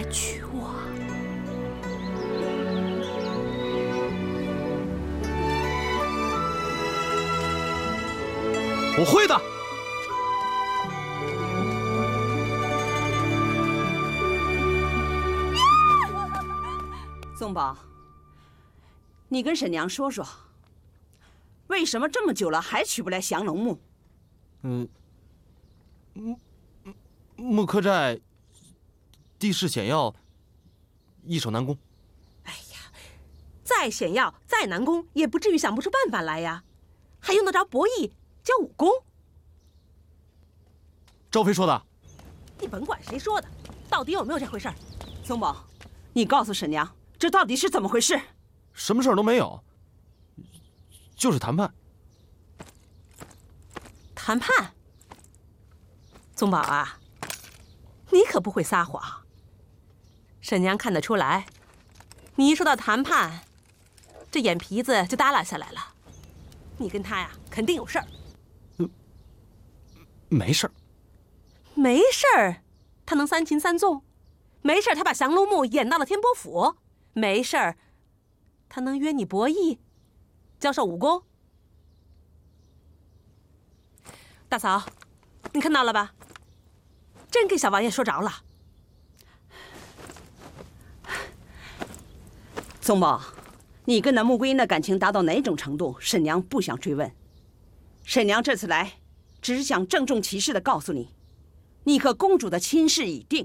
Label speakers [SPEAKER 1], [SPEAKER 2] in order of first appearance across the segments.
[SPEAKER 1] 来娶我？
[SPEAKER 2] 我会的。
[SPEAKER 1] 宗宝，你跟沈娘说说，为什么这么久了还取不来降龙木？
[SPEAKER 2] 木柯寨地势险要，易守难攻。
[SPEAKER 3] 哎呀，再险要再难攻，也不至于想不出办法来呀，还用得着博弈教武功？
[SPEAKER 2] 赵飞说的。
[SPEAKER 3] 你甭管谁说的，到底有没有这回事儿？
[SPEAKER 1] 宗宝，你告诉沈娘，这到底是怎么回事？
[SPEAKER 2] 什么事儿都没有，就是谈判。
[SPEAKER 3] 谈判？宗宝啊，你可不会撒谎。沈娘看得出来，你一说到谈判，这眼皮子就耷拉下来了。你跟他呀，肯定有事儿。
[SPEAKER 2] 没事儿。
[SPEAKER 3] 没事儿，他能三擒三纵？没事儿，他把降龙木演到了天波府？没事儿，他能约你博弈，教授武功？大嫂，你看到了吧？真给小王爷说着了。
[SPEAKER 1] 宗宝，你跟那穆桂英的感情达到哪种程度，沈娘不想追问。沈娘这次来，只是想郑重其事地告诉你，你和公主的亲事已定。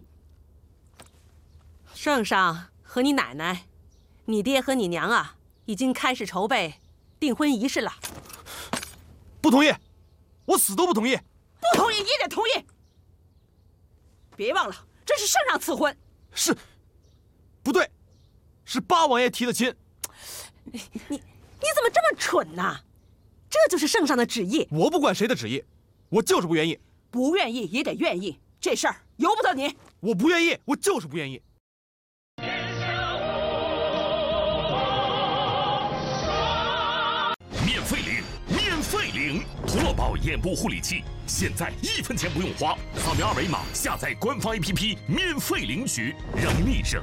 [SPEAKER 3] 圣上和你奶奶、你爹和你娘啊，已经开始筹备订婚仪式了。
[SPEAKER 2] 不同意，我死都不同意。
[SPEAKER 1] 不同意也得同意。别忘了，这是圣上赐婚。
[SPEAKER 2] 是，不对，是八王爷提的亲。
[SPEAKER 3] 你怎么这么蠢呢？这就是圣上的旨意。
[SPEAKER 2] 我不管谁的旨意，我就是不愿意。
[SPEAKER 1] 不愿意也得愿意，这事儿由不得你。
[SPEAKER 2] 我不愿意，我就是不愿意。
[SPEAKER 4] 免费领陀螺宝眼部护理器，现在1分钱不用花，扫描二维码下载官方 APP 免费领取，让你省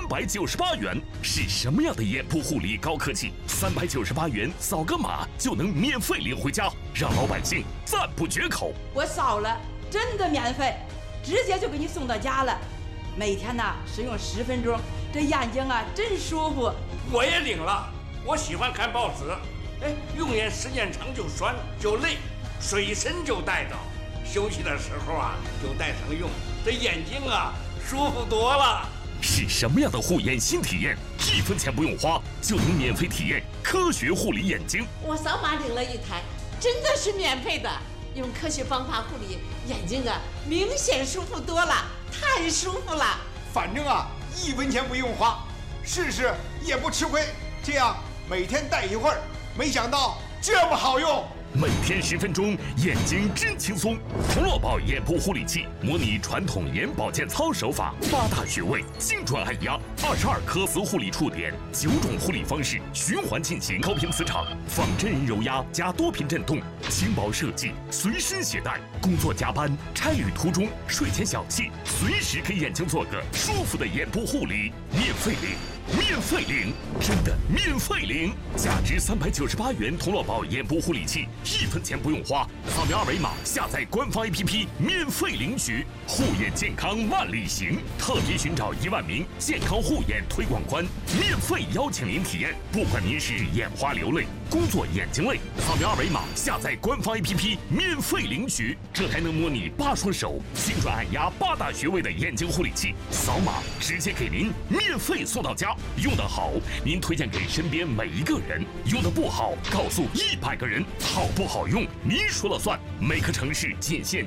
[SPEAKER 4] 398元。是什么样的眼部护理高科技？398元扫个码就能免费领回家，让老百姓赞不绝口。
[SPEAKER 5] 我扫了，真的免费，直接就给你送到家了。每天呢使用10分钟，这眼睛啊真舒服。
[SPEAKER 6] 我也领了，我喜欢看报纸。用眼时间长就酸就累，随身就带着，休息的时候啊就带上用，这眼睛啊舒服多了。
[SPEAKER 4] 是什么样的护眼新体验？1分钱不用花就能免费体验科学护理眼睛。
[SPEAKER 7] 我扫码领了一台，真的是免费的，用科学方法护理眼睛啊，明显舒服多了，太舒服了。
[SPEAKER 8] 反正啊1分钱不用花，试试也不吃亏。这样每天戴一会儿。没想到这么好用，
[SPEAKER 4] 每天10分钟，眼睛真轻松。陀螺宝眼部护理器模拟传统眼保健操手法，8大穴位精准按压，22颗磁护理触点，9种护理方式循环进行，高频磁场仿真人揉压加多频震动，轻薄设计，随身携带。工作加班、差旅途中、睡前小憩，随时给眼睛做个舒服的眼部护理，免费领。免费领，真的免费领！价值398元陀螺宝眼部护理器，1分钱不用花，扫描二维码下载官方 APP 免费领取。护眼健康万里行，特别寻找1万名健康护眼推广官，免费邀请您体验。不管您是眼花流泪、工作眼睛累，扫描二维码下载官方 APP 免费领取。这还能模拟8双手精准按压8大穴位的眼睛护理器，扫码直接给您免费送到家。用得好，您推荐给身边每一个人；用得不好，告诉100个人。好不好用，您说了算。每个城市仅限